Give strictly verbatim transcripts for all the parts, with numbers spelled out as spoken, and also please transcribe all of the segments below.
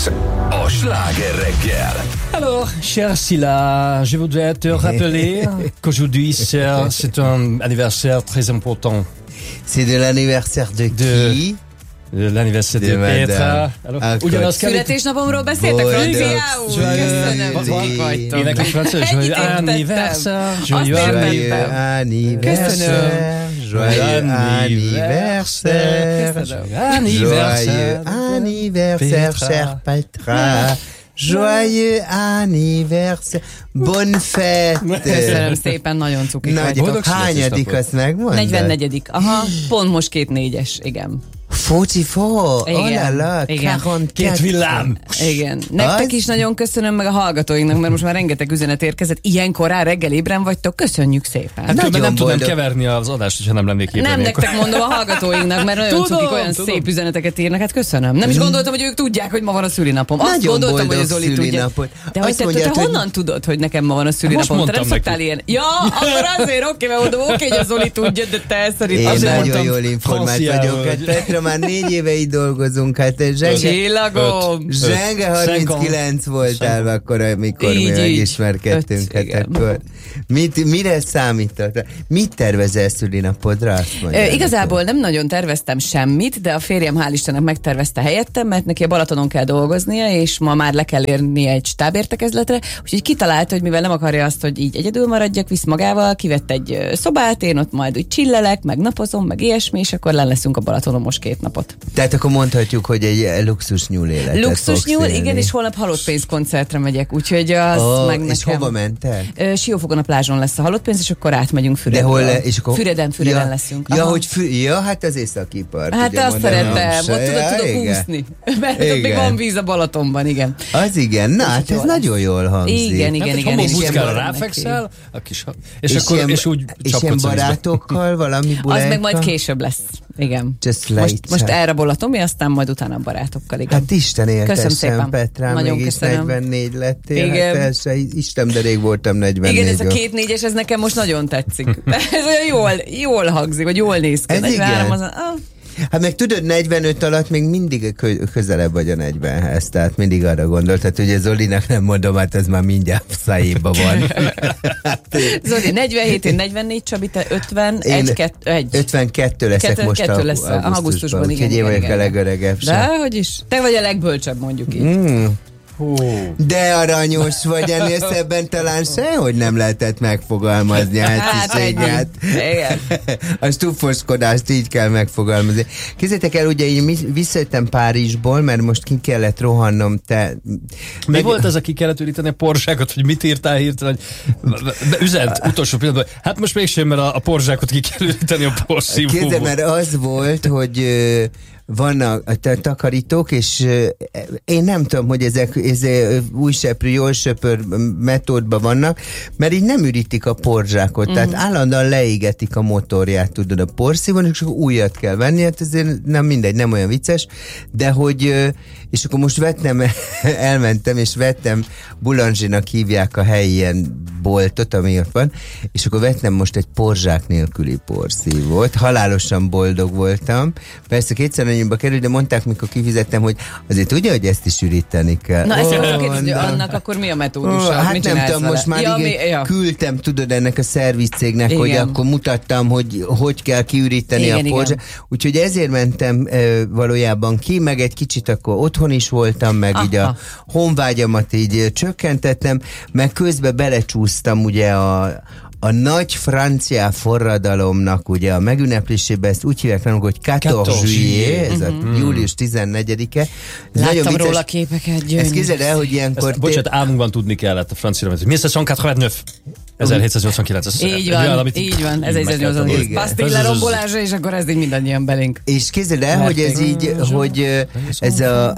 Kiss, a sláger reggel. Alors, cher Silla, je voudrais te rappeler qu'aujourd'hui c'est, c'est un anniversaire très important. C'est de l'anniversaire de, De- qui? De l'anniversaire de, De Petra. Madame. Alors, ugyanaz kell itt... Születésnapomról beszéltek franciául? Köszönöm, Boldog hogy vagytok. Éneklés francia, joyeux Egyetértettem. anniversaire, Azt joyeux értettem. anniversaire. anniversaire, joyeux anniversaire, joyeux anniversaire, chère Petra. Joyeux anniversaire, bonne fête. Köszönöm szépen, nagyon cukik vagy. Nagyok, Boldog hányadik, születésnapot. azt megmondod? negyvennegyedik Aha, pont most két négyes, igen. negyvennégy, Igen, oh la la, igen. Két villám. Igen. Nektek Az- is nagyon köszönöm, meg a hallgatóinknak, mert most már rengeteg üzenet érkezett. Ilyen korán reggel ébren vagytok, köszönjük szépen. Hát különben Nagyon nem tudnám boldog. keverni az adást, hogyha nem lennék ébren. Nem ilyenkor. nektek mondom, a hallgatóinknak, mert nagyon Tudom, cukik, olyan tudom. szép üzeneteket írnak, hát köszönöm. Nem is gondoltam, hogy ők tudják, hogy ma van a szülinapom. Azt Nagyon gondoltam, hogy boldog az Zoli tudja. szülinapot. De hogy Azt te, te, mondjad, te hogy- honnan tudod, hogy nekem ma van a szülinapom? Most Te nem mondtam szoktál neki. ilyen. Ja, akkor azért oké, mert mondom, oké, hogy a Zoli tudja, de te szerint Én azért nagyon mondtam. jól informált franciául vagyok. Hát vagy. Petra, már négy éve így dolgozunk. Hát zsenge, Csillagom. zsenge harminckilenc voltál akkor, amikor mi Így, így. megismerkedtünk. Öt, Hát igen. akkor mit, mire számított? Mit tervezel szülinapodra? Azt mondja. Ö, igazából nem nagyon terveztem semmit, de a férjem hál' Istennek megtervezte helyettem, mert neki a Balatonon kell dolgoznia, és ma már le kell érnie egy stábértekezletre, úgyhogy kitalálta, hogy mivel nem akarja azt, hogy így egyedül maradjak, visz magával, kivett egy ö, szobát, én ott majd úgy csillelek, meg napozom, meg ilyesmi, és akkor le leszünk a Balatonon most két napot. Tehát akkor mondhatjuk, hogy egy luxus nyúl életet Luxus fogsz nyúl, élni. igen, és holnap halottpénz koncertre megyek, úgyhogy az Ó, meg nekem. és hova mentek? Ö, Siófogon a plázson lesz a halottpénz, és akkor átmegyünk De Füredről. hol le, és akkor... Füreden, Füreden ja, leszünk. Ja, Aha. hogy fü, ja, hát az északi part. Hát ugye azt mondanám. szeretem, ott tudod, Ja, tudok igen. úszni. Mert ott még Igen. van víz a Balatonban, igen. Az igen, na hát ez jól nagyon jól hangzik. Igen, igen, Hát egy igen. és homokbuckára ilyen ráfekszel, a kis, és, És, akkor, ilyen, és úgy és ilyen csapkodsz a vízbe. barátokkal valami bulájka? Az meg majd később lesz. Igen. Just Most, later. most erre Balatomi, aztán majd utána a barátokkal, igen. Hát Isten éltessen, Köszönöm szépen. Petrám, Nagyon mégis köszönöm. negyvennégy lettél. Igen. Hát persze, Isten, de rég voltam negyvennégy. Igen, ez a két négyes, ez nekem most nagyon tetszik. Ez olyan jól, jól hangzik, vagy jól néz ki. Ez negyvenhárom igen. Az, ah, Hát meg tudod, negyvenöt alatt még mindig kö- közelebb vagy a negyvenhez, tehát mindig arra gondoltad, hogy Zolinak nem mondom, hát ez már mindjárt szájéba van. Zoli negyvenhét, én negyvennégy, Csabi, te ötven, Én egy, kettő, egy. ötvenkettő leszek Kettő- most kettő a, lesz a- augusztusban, augusztusban, igen, úgyhogy én igen, vagyok igen. a legöregebb sem. De, hogy is? Te vagy a legbölcsebb, mondjuk így. Mm. Hú. De aranyos vagy, ennél szebben talán sehogy nem lehetett megfogalmazni a Hát ennyi. hetiséget. Igen. A stuffoskodást így kell megfogalmazni. Képzeljétek el, ugye én mi- visszajöttem Párizsból, mert most ki kellett rohannom, te... Mi volt ez, aki kellett üríteni a porzsákat, hogy mit írtál hirtelen, hogy be- üzent utolsó pillanatban, hát most mégsem, mert a, a porzsákot ki kell üríteni a Képzeld, porszívóból. mert az volt, hogy ö, vannak a t- takarítók, és ö, én nem tudom, hogy ezek, ezek új seprű, jól söpör metódban vannak, mert így nem ürítik a porzsákot, mm. tehát állandóan leégetik a motorját, tudod, a porszívón, és akkor újat kell venni, hát ezért nem mindegy, nem olyan vicces, de hogy, ö, és akkor most vettem, elmentem, és vettem, Boulanger-nak hívják a helyi ilyen boltot, ami ott van, és akkor vettem most egy porzsák nélküli porszívót, halálosan boldog voltam, persze kétszer annyiba kerül, de mondták, mikor kifizettem, hogy azért tudja, hogy ezt is üríteni kell. Na, ezt Ó, akarok kérdezni, hogy na. annak akkor mi a Ó, metódusa? hát Mit nem csinálsz tudom, vele? most már ja, igen, mi, ja. küldtem, tudod, ennek a szervizcégnek, Igen. hogy akkor mutattam, hogy hogy kell kiüríteni Igen, a porzsát. igen. Úgyhogy ezért mentem e, valójában ki, meg egy kicsit akkor otthon is voltam, meg Aha. így a honvágyamat így ö, csökkentettem, meg közben belecsúsztam ugye a a nagy francia forradalomnak ugye a megünneplésébe, ezt úgy hívják nálunk, hogy quatorze juillet, ez a július tizennegyedike. Ez nagyon Láttam vicces. róla képeket, Ezt gyönyörű. képzeld el, hogy ilyenkor... Ezt, bocsánat, álmunkban tudni kellett a francia hogy ezernyolcszáznyolcvankilenc. ezerhétszáznyolcvankilenc. Ez Így olyan, van, amit így van, ez meg kell ezernyolcvankilenc. tanulni. Pasztíj Ez- ez- ez- lerombolása, és akkor ez így mindannyian belénk. És képzeld el, hogy ez így, hogy ö, ez a...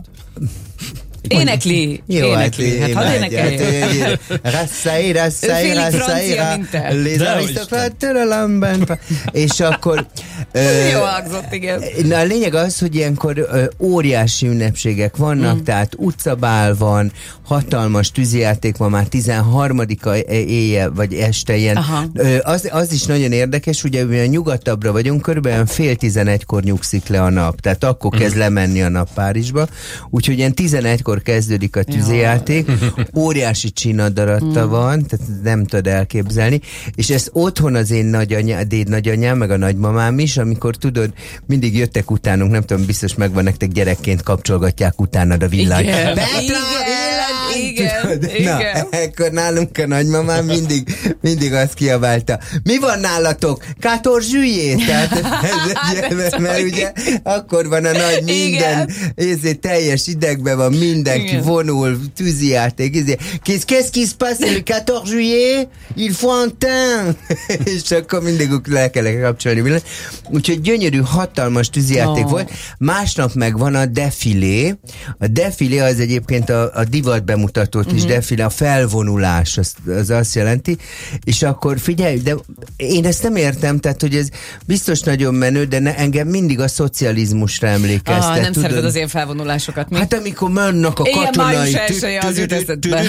Énekli, Jó, hát énekli. Hát hadd énekelje. Rasszai, rasszai, Ő félig rasszai, francia, mint te. les De arisztokrates de lamben. És akkor... ö, Jó hangzott, igen. Na, a lényeg az, hogy ilyenkor ö, óriási ünnepségek vannak, mm. tehát utcabál van, hatalmas tűzijáték van, már tizenharmadika éjjel, vagy este ilyen. Ö, az, az is nagyon érdekes, ugye mi nyugatabbra vagyunk, körülbelül fél tizenegykor nyugszik le a nap, tehát akkor mm. kezd lemenni a nap Párizsba, úgyhogy ilyen tizenegykor hétkor kezdődik a tűzijáték, óriási csinadaratta van, tehát nem tudod elképzelni, és ezt otthon az én nagyanyám, déd nagyanyám, meg a nagymamám is, amikor tudod, mindig jöttek utánunk, nem tudom, biztos megvan nektek, gyerekként kapcsolgatják utánad a villanyt. Igen, Petra, igen, igen, tudod? igen. Na, ekkor nálunk a nagymamám mindig, mindig azt kiabálta, mi van nálatok? quatorze juillet? Tehát ez, ez, mert ugye akkor van a nagy minden, ezért teljes idegben van, mindenki igen. vonul, tűzijáték, ezért. Qu'est-ce qui se passe le quatorze juillet? Il faut un teint! És akkor mindig le kellett kapcsolni villanyt. Úgyhogy gyönyörű, hatalmas tűzijáték oh. volt. Másnap meg van a defilé. A defilé az egyébként a, a divat bemutatót is, mm-hmm. defilé, a felvonulás, az, az azt jelenti. És akkor figyelj, de én ezt nem értem, tehát hogy ez biztos nagyon menő, de ne, engem mindig a szocializmusra emlékeztet. Ah, nem tudod? Szereted az ilyen felvonulásokat, mi? Hát amikor mennek a katonai... Igen, május elsője az jut eszedbe.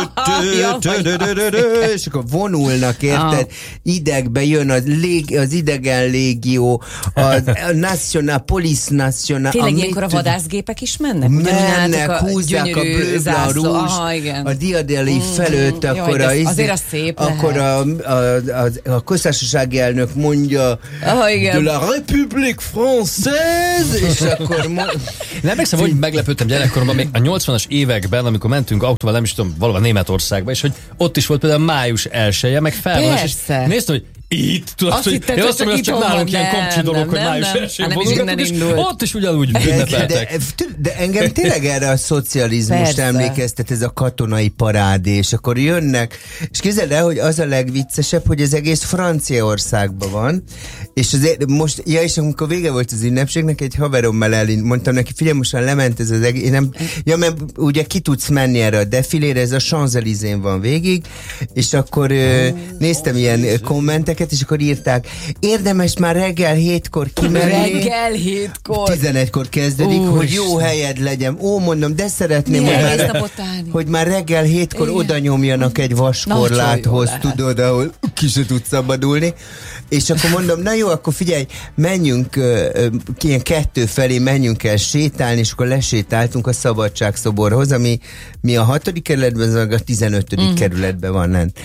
És akkor vonulnak, érted? Idegbe jön az, lég, az idegen légió, a National, Police National. Tényleg ilyenkor a vadászgépek is mennek? Mennek, húzzák a blőbla rúzs, a diadeli felőtt, akkor a, azért az szép akkor a, a, a, a köztársasági elnök mondja oh, de la République Française, és akkor mo- nem emlékszem, hogy meglepődtem gyerekkoromban, még a nyolcvanas években, amikor mentünk autóval, nem is tudom, valahol Németországba, és hogy ott is volt például május elsője, meg felvonás, és néztem, hogy itt, tudod, azt hogy hittem, én azt mondom, hogy csak nálunk ilyen kompcsi dolog, hogy május elsőjén vonulgatunk, és ott is ugyanúgy ünnepeltek. De, de, de engem tényleg erre a szocializmust emlékeztet, ez a katonai parádé, és akkor jönnek, és képzeld el, hogy az a legviccesebb, hogy az egész Franciaországban van, és azért most, ja, és amikor vége volt az ünnepségnek, egy haverommal elin, mondtam neki, figyelj, most már lement ez az egész, nem, ja, mert ugye ki tudsz menni erre a defilére, ez a Champs-Élysées-n van végig, és akkor oh, néztem oh, ilyen kommenteket, és akkor írták, érdemes már reggel hétkor kimenni. Reggel hétkor. tizenegykor kezdődik, Ó, hogy jó helyed legyen. Ó, mondom, de szeretném, hogy már, hogy már reggel hétkor igen. oda nyomjanak egy vaskorláthoz, tudod, ahol ki se tudsz szabadulni. És akkor mondom, na jó, akkor figyelj, menjünk uh, ilyen kettő felé, menjünk el sétálni, és akkor lesétáltunk a Szabadságszoborhoz, ami mi a hatodik kerületben, a tizenötödik Mm. kerületben van lent.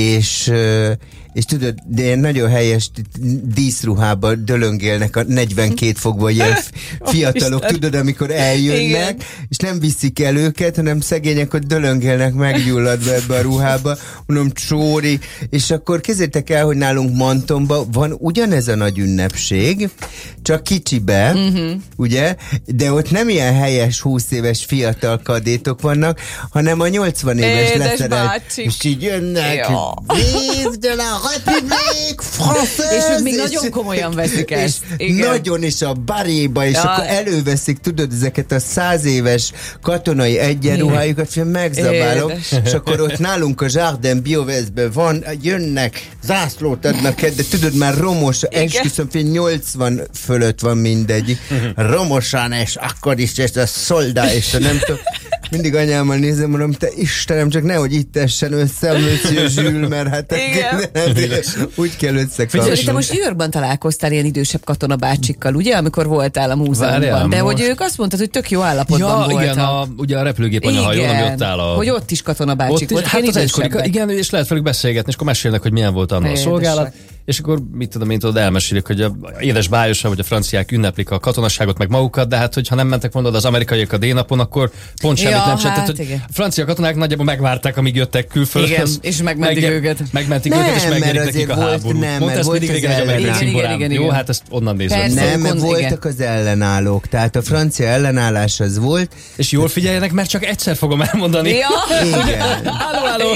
És uh, és tudod, de ilyen nagyon helyes díszruhában dölöngélnek a negyvenkét fokban ilyen fiatalok, tudod, amikor eljönnek, igen. és nem viszik el őket, hanem szegények ott dölöngélnek meggyulladva ebbe a ruhába, mondom, csóri, és akkor kezdjétek el, hogy nálunk Mantonban van ugyanez a nagy ünnepség, csak kicsibe, uh-huh. ugye, de ott nem ilyen helyes húsz éves fiatal kadétok vannak, hanem a nyolcvan éves leszerelt, és így jönnek, vive de la République Française! És ők még nagyon komolyan veszik ezt. Nagyon, és a baréba, és ja. akkor előveszik, tudod, ezeket a száz éves katonai egyenruhájukat, hogy megzabálok, és akkor ott nálunk a Jardin Bioveszben van, jönnek, zászlót adnak, de tudod, már romos, esküszöm, fél nyolcvan fölött van mindegy. Romosan, és akkor is, és a szolda, és a nem tudom. Mindig anyámmal nézem, mondom, te Istenem, csak nehogy itt essen össze a Monsieur Jules, mert hát nem, úgy kell összekapni. Te most New Yorkban találkoztál ilyen idősebb katonabácsikkal, ugye, amikor voltál a múzeumban, de most... hogy ők azt mondtad, hogy tök jó állapotban ja, voltak. Igen, a, ugye a repülőgép anyahajón, ami ott áll a... hogy ott is katonabácsik volt. Hát az egykori, igen, és lehet velük beszélgetni, és akkor mesélnek, hogy milyen volt annak a szolgálat. És akkor mit tudom én, tudod, elmesélik, hogy a édes bájosa, vagy a franciák ünneplik a katonasságot, meg magukat, de hát, hogyha nem mentek volna az amerikaiak a D-napon, akkor pont semmit ja, nem csináltak. Hát, hogy a francia katonák nagyjából megvárták, amíg jöttek külföldre. Igen, és megmentik meg, őket. Megmentik nem, őket, és megnyerik nekik a háborút. Nem, Mondta ezt mindig régen egy amerikai cimborám. Jó, hát ezt onnan nézem. Nem, mert voltak az ellenállók. Tehát a francia ellenállás az volt. És jól figyeljenek, mert csak egyszer fogom elmondani. Ja. Igen. Halló, halló.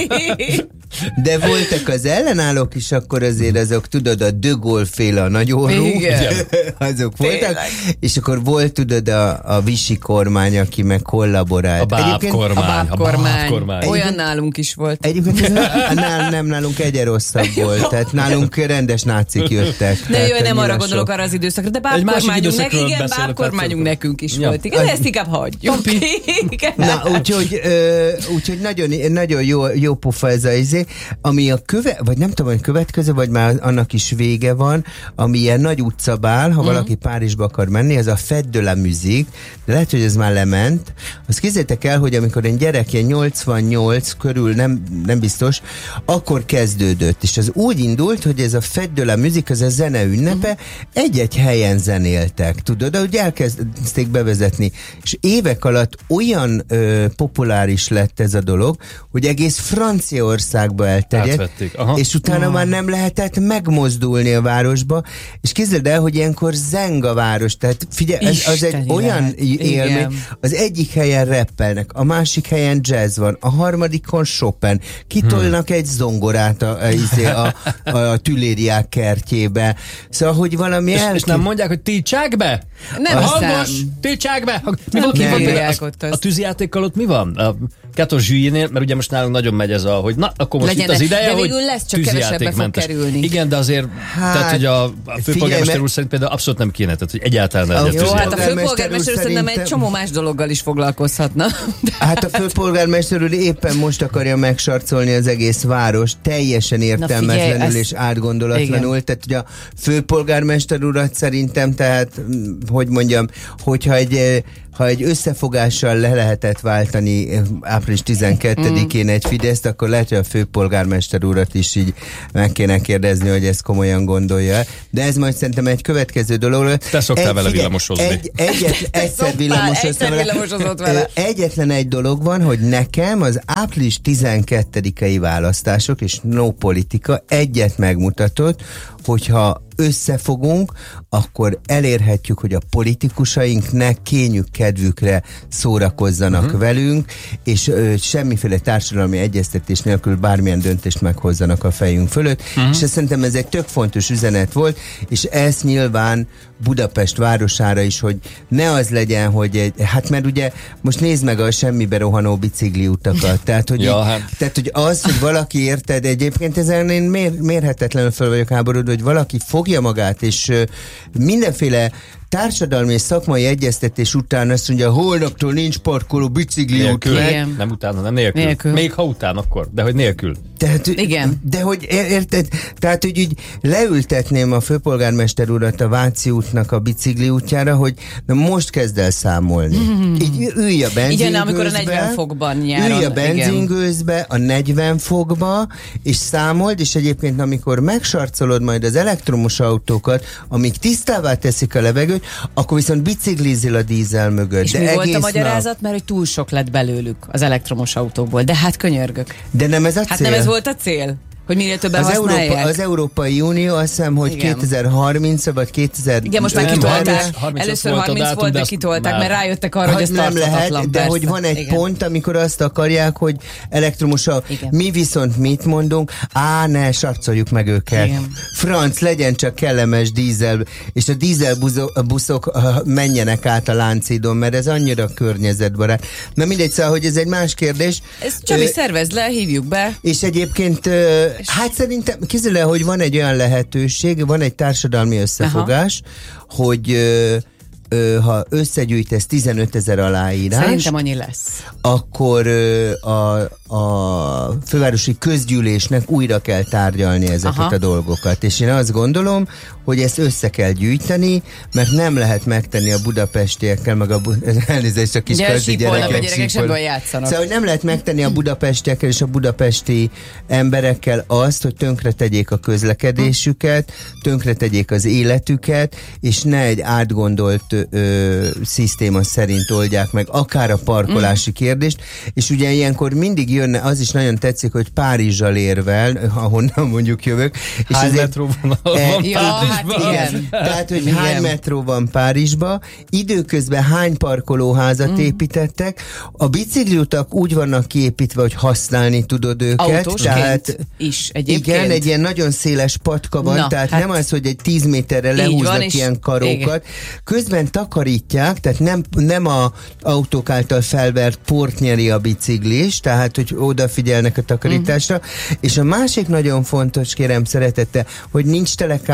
De voltak az ellenállók is, akkor azért azok, tudod, a De Gaulle féle a nagyorrú, azok voltak, tényleg. És akkor volt, tudod, a, a Vichy kormány, aki meg kollaborált. A báb kormány. A báb kormány. Olyan nálunk is volt. Egyébként ez a, nál, nem nálunk egyre rosszabb volt, tehát nálunk rendes nácik jöttek. De jó, nem arra gondolok arra az időszakra, de báb kormányunk, nek, igen, báb kormányunk nekünk is ja. volt. Igen, de ezt inkább hagyjuk. Na, úgyhogy, úgyhogy nagyon, nagyon jó, jó pofa ez a izé. izé, ami a köve, vagy nem tudom, hogy következő, vagy már annak is vége van, ami ilyen nagy utcabál, ha mm. valaki Párizsba akar menni, ez a Fête de la Musique, de lehet, hogy ez már lement. Azt képzeljétek el, hogy amikor egy gyerek ilyen nyolcvannyolc körül, nem, nem biztos, akkor kezdődött, és az úgy indult, hogy ez a Fête de la Musique, az a zene ünnepe, mm. egy-egy helyen zenéltek, tudod, de hogy elkezdték bevezetni, és évek alatt olyan ö, populáris lett ez a dolog, hogy egész Franciaországba elterjedt, és utána oh. már nem lehetett megmozdulni a városba, és képzeld el, hogy ilyenkor zeng a város, tehát figyelj, ez, az egy olyan élmény, az egyik helyen rappelnek, a másik helyen jazz van, a harmadikon Chopin, kitolnak hmm. egy zongorát a, a, a, a tülériák kertjébe, szóval, hogy valami és, elké... és nem mondják, hogy tiltsák be? Nem hangos, tiltsák be! Mi van, ki van a, a tűzijátékkal ott mi van? A quatorze juillet-nél, mert ugye most nálunk nagyon megy ez a, hogy na, akkor most legyen, itt az ideje, de hogy lesz, csak kevesebbe fog kerülni. Igen, de azért, hát, tehát, hogy a, a főpolgármester úr szerint például abszolút nem kéne, tehát, hogy egyáltalán nem. Jó, jó hát a főpolgármester úr szerintem egy csomó más dologgal is foglalkozhatna. Hát a főpolgármester úr éppen most akarja megsarcolni az egész város, teljesen értelmetlenül figyelj, és átgondolatlanul. Igen. Tehát, hogy a főpolgármester urat szerintem, tehát, hogy mondjam, hogyha egy ha egy összefogással le lehetett váltani április tizenkettedikén egy Fideszt, akkor lehet, hogy a főpolgármester urat is így meg kéne kérdezni, hogy ezt komolyan gondolja. De ez majd szerintem egy következő dolog. Te szoktál egy, vele villamosozni. Egy, egyet, egyszer villamosozott vele. Egyetlen egy dolog van, hogy nekem az április tizenkettedikei választások és no politika egyet megmutatott, hogyha összefogunk, akkor elérhetjük, hogy a politikusaink ne kényük kedvükre szórakozzanak uh-huh. velünk, és ö, semmiféle társadalmi egyeztetés nélkül bármilyen döntést meghozzanak a fejünk fölött, uh-huh. és ezt szerintem ez egy tök fontos üzenet volt, és ez nyilván Budapest városára is, hogy ne az legyen, hogy egy, hát mert ugye most nézd meg a semmibe rohanó bicikliutakat, tehát hogy, ja, hát. tehát, hogy az, hogy valaki érted, egyébként ezen én mér, mérhetetlenül föl vagyok háborodva, hogy valaki fogja magát, és uh, mindenféle társadalmi és szakmai egyeztetés után azt mondja, holnaptól nincs parkoló bicikliút. Nem utána, nem nélkül. nélkül. Még ha után, akkor, de hogy nélkül. Tehát, igen. De hogy érted, tehát hogy így leültetném a főpolgármester urat a Váci útnak a bicikli útjára, hogy na most kezd el számolni. Mm. Így ülj a benzingőzbe. Igen, amikor a negyven fokban nyáron. Ülj a benzingőzbe, a negyven fokba, és számold, és egyébként amikor megsarcolod majd az elektromos autókat, amik tisztává teszik a levegőt, akkor viszont biciklizil a dízel mögött. És de mi volt a nap... magyarázat? Mert hogy túl sok lett belőlük az elektromos autókból. De hát könyörgök. De nem ez a hát cél. nem ez volt a cél? Hogy minél többen az használják? Európa, az Európai Unió azt hiszem, hogy igen. kétezer-harmincra vagy kétezer-ötvenre. Igen, most már kitolták. Először harminc volt, de kitolták, mert rájöttek arra, hogy ez nem tarthatatlan. lehet, de persze. Hogy van egy igen. pont, amikor azt akarják, hogy elektromos a... Mi viszont mit mondunk? Á, ne, sarcoljuk meg őket. Igen. Franc, legyen csak kellemes dízel, és a dízelbuszok menjenek át a Lánchídon, mert ez annyira környezetbarát. Na mindegy, szóval, hogy ez egy más kérdés. Ez Csabi, szervezd le, hívjuk be. És egyébként hát szerintem, kézzel el, hogy van egy olyan lehetőség, van egy társadalmi összefogás, aha. hogy ö, ö, ha összegyűjtesz tizenötezer aláírás, szerintem annyi lesz. Akkor ö, a, a fővárosi közgyűlésnek újra kell tárgyalni ezeket aha. a dolgokat. És én azt gondolom, hogy ezt össze kell gyűjteni, mert nem lehet megtenni a budapestiekkel, meg a bu- elnézést a kis közdi gyerekek. gyerekek sebből játszanak. Szóval, hogy nem lehet megtenni a budapestiekkel és a budapesti emberekkel azt, hogy tönkretegyék a közlekedésüket, tönkretegyék az életüket, és ne egy átgondolt ö, szisztéma szerint oldják meg akár a parkolási mm. kérdést, és ugye ilyenkor mindig jönne, az is nagyon tetszik, hogy Párizsal érvel, ahonnan mondjuk jövök. És hány metró van, e, van ja, hát igen. Tehát, hogy igen. hány metró van Párizsba, időközben hány parkolóházat mm. építettek, a bicikliutak úgy vannak kiépítve, hogy használni tudod őket. Autósként tehát, is egyébként. Igen, egy ilyen nagyon széles patka van, na, tehát hát nem az, hogy egy tíz méterre lehúznak van, ilyen karókat. Igen. Közben takarítják, tehát nem, nem a autók által felvert port nyeri a biciklis, tehát hogy odafigyelnek a takarításra. Mm. És a másik nagyon fontos, kérem szeretettel, hogy nincs telekátyuk,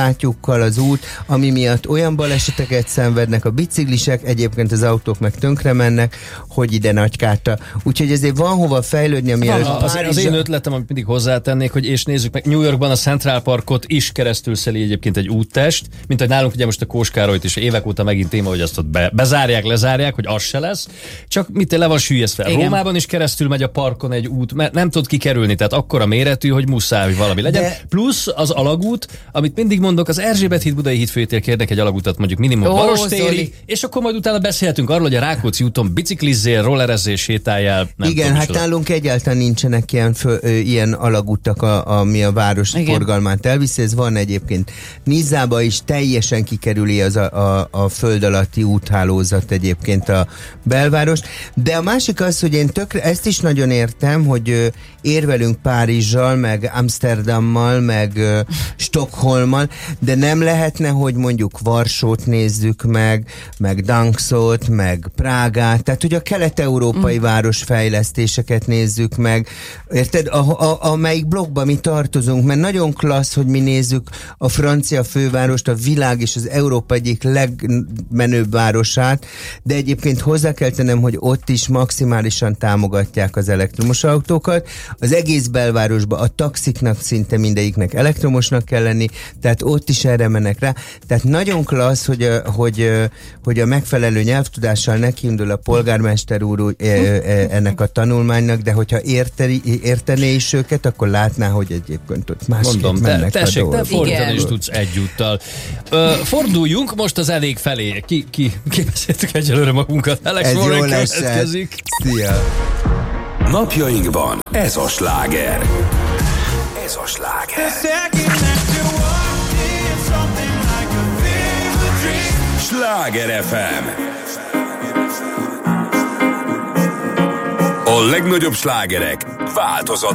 autókkal az út, ami miatt olyan baleseteket szenvednek a biciklisek, egyébként az autók meg tönkre mennek, hogy ide nagykáta. Úgyhogy ezért van hova fejlődni, ami az, az, az én ötletem, amit mindig hozzátennék, hogy és nézzük meg, New Yorkban a Central Parkot is keresztül szeli egyébként egy úttest, mint hogy nálunk ugye most a Kóskárolyt is évek óta megint téma, hogy azt ott be, bezárják, lezárják, hogy az se lesz. Csak mit le van süllyesztve. Rómában is keresztül megy a parkon egy út, mert nem tud kikerülni, tehát akkora méretű, hogy muszáj, hogy valami legyen. De... Plusz az alagút, amit mindig mondok, az Erzsébet híd Budai híd főtér kérnek egy alagútat mondjuk minimum Barostérig, és akkor majd utána beszélhetünk arról, hogy a Rákóczi úton biciklizzél, rollerezzél, sétáljál. Nem igen, hát nálunk egyáltalán nincsenek ilyen, fő, ö, ilyen alagútak, a, ami a város igen. forgalmát elviszi. Ez van egyébként Nizába is, teljesen kikerüli az a, a, a föld alatti úthálózat egyébként a belváros. De a másik az, hogy én tökre, ezt is nagyon értem, hogy ö, érvelünk Párizsal, meg Amsterdammal, meg ö, Stockholmmal, de nem lehetne, hogy mondjuk Varsót nézzük meg, meg Dankszot, meg Prágát, tehát hogy a kelet-európai mm. városfejlesztéseket nézzük meg, érted? A, a, amelyik blokkban mi tartozunk, mert nagyon klassz, hogy mi nézzük a francia fővárost, a világ és az Európa egyik legmenőbb városát, de egyébként hozzá kell tennem, hogy ott is maximálisan támogatják az elektromos autókat. Az egész belvárosban a taxiknak szinte mindegyiknek elektromosnak kell lenni, tehát ott is erre mennek rá. Tehát nagyon klassz, hogy a, hogy, hogy a megfelelő nyelvtudással nekiindul a polgármester úr ennek a tanulmánynak, de hogyha érteni, értené is őket, akkor látná, hogy egyébként ott másképp Mondom, mennek te, tessék, a dolgok. Te fordítani is tudsz egyúttal. Ö, forduljunk most az elég felé. Ki, ki, ki beszéltük egyelőre magunkat. Alex Warren következik. Szia! Napjainkban ez a sláger. Ez a sláger. Sláger ef em. A legnagyobb slágerek változatlan